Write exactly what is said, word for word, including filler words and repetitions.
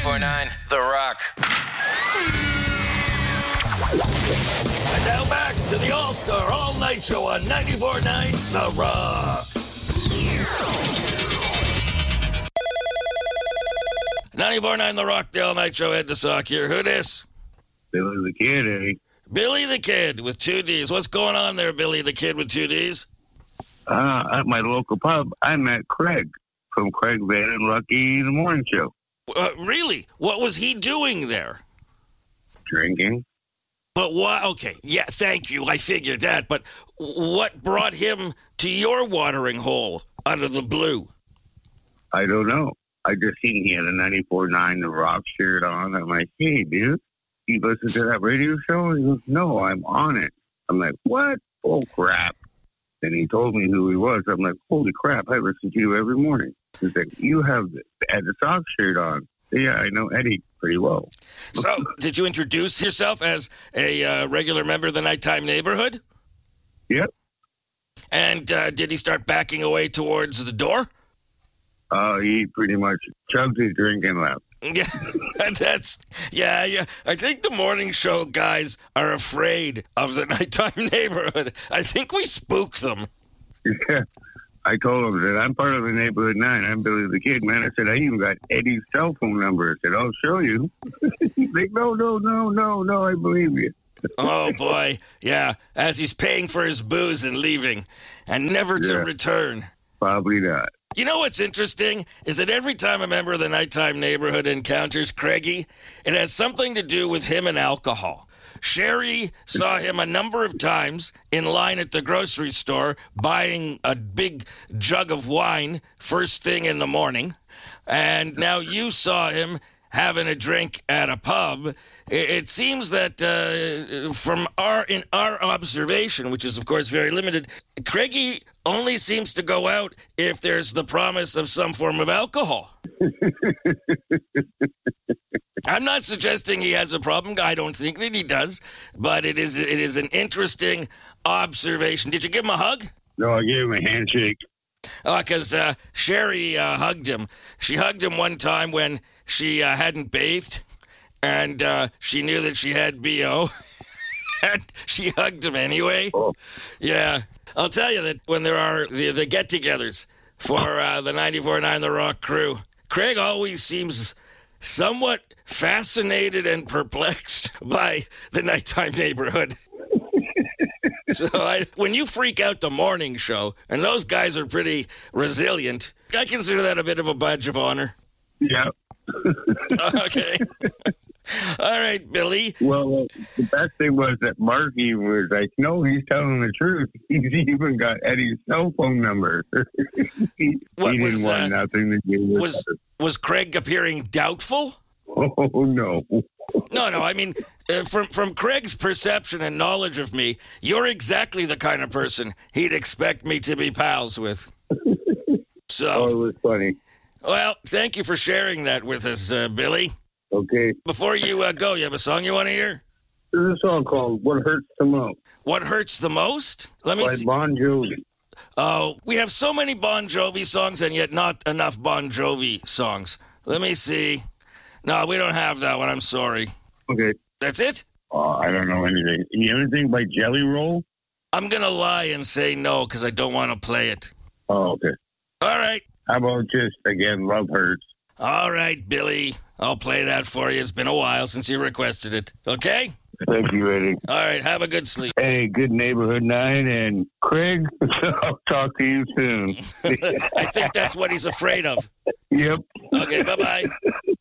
ninety-four point nine The Rock. And now back to the All-Star All-Night Show on ninety-four point nine The Rock. ninety-four point nine The Rock, the All-Night Show. Ed the Sock here. Who this? Billy the Kid, eh? Billy the Kid with two D's. What's going on there, Billy the Kid with two D's? Uh, at my local pub, I met Craig from Craig Van and Lucky the Morning Show. Uh, really? What was he doing there? Drinking. But why? Okay, yeah, thank you. I figured that. But what brought him to your watering hole out of the blue? I don't know. I just seen he had a ninety-four point nine The Rock shirt on. I'm like, hey, dude, you listen to that radio show? He goes, no, I'm on it. I'm like, what? Oh, crap. And he told me who he was. I'm like, holy crap, I listen to you every morning. He's like, you have the Ed the Sock shirt on. Yeah, I know Eddie pretty well. So, did you introduce yourself as a uh, regular member of the Nighttime Neighborhood? Yep. And uh, did he start backing away towards the door? Uh, he pretty much chugged his drink and left. Yeah, that's, yeah, yeah. I think the morning show guys are afraid of the Nighttime Neighborhood. I think we spook them. Yeah. I told him that I'm part of the Neighborhood Nine. I'm Billy the Kid, man. I said, I even got Eddie's cell phone number. I said, I'll show you. He's like, no, no, no, no, no, I believe you. Oh, boy. Yeah, as he's paying for his booze and leaving, and never to Yeah. return. Probably not. You know what's interesting is that every time a member of the Nighttime Neighborhood encounters Craigie, it has something to do with him and alcohol. Sherry saw him a number of times in line at the grocery store buying a big jug of wine first thing in the morning. And now you saw him having a drink at a pub. It, it seems that uh, from our in our observation, which is, of course, very limited, Craigie only seems to go out if there's the promise of some form of alcohol. I'm not suggesting he has a problem. I don't think that he does, but it is it is an interesting observation. Did you give him a hug? No, I gave him a handshake. Because uh, Sherry uh, hugged him. She hugged him one time when she uh, hadn't bathed, and uh, she knew that she had B O, and she hugged him anyway. Oh. Yeah. I'll tell you that when there are the, the get-togethers for uh, the ninety-four point nine The Rock crew, Craig always seems somewhat fascinated and perplexed by the Nighttime Neighborhood. So I, when you freak out the morning show, and those guys are pretty resilient, I consider that a bit of a badge of honor. Yeah. Okay. All right, Billy. Well, uh, the best thing was that Marky was like, no, he's telling the truth. He's even got Eddie's cell phone number. he What he didn't was, want uh, nothing to do with Was it. was Craig appearing doubtful? Oh, no. No, no. I mean, uh, from from Craig's perception and knowledge of me, you're exactly the kind of person he'd expect me to be pals with. So, Oh, it was funny. well, thank you for sharing that with us, uh, Billy. Okay. Before you uh, go, you have a song you want to hear? There's a song called What Hurts the Most What hurts the most? Let me by see. Bon Jovi. Oh, we have so many Bon Jovi songs and yet not enough Bon Jovi songs. Let me see. No, we don't have that one. I'm sorry. Okay. That's it? Oh, I don't know anything. You anything by Jelly Roll? I'm going to lie and say no because I don't want to play it. Oh, okay. All right. How about just, again, Love Hurts? All right, Billy. I'll play that for you. It's been a while since you requested it. Okay? Thank you, Eddie. All right. Have a good sleep. Hey, good Neighborhood Nine, and Craig, I'll talk to you soon. I think that's what he's afraid of. Yep. Okay, bye-bye.